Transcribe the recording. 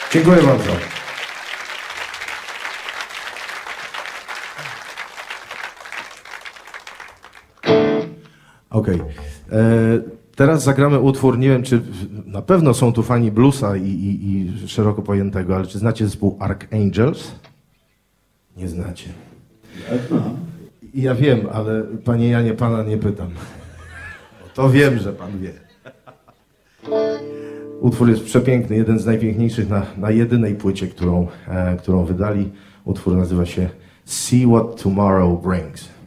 Dziękuję bardzo. Okej. Teraz zagramy utwór, nie wiem czy na pewno są tu fani bluesa i szeroko pojętego, ale czy znacie zespół Archangels? Nie znacie. Ja wiem, ale panie Janie, pana nie pytam. To wiem, że pan wie. Utwór jest przepiękny, jeden z najpiękniejszych na jedynej płycie, którą wydali. Utwór nazywa się See What Tomorrow Brings.